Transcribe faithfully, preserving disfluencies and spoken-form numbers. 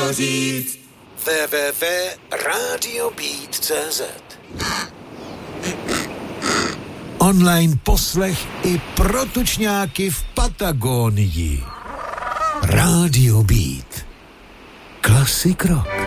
co říct. w w w tečka radio beat tečka cé zet Online poslech i pro tučňáky v Patagonii. Radio Beat. Klasik rock.